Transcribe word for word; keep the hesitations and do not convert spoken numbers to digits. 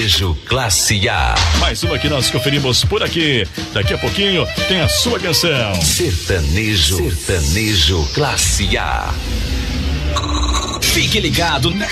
Sertanejo Classe A. Mais uma que nós conferimos por aqui. Daqui a pouquinho tem a sua canção. Sertanejo, Sertanejo Classe A. Fique ligado na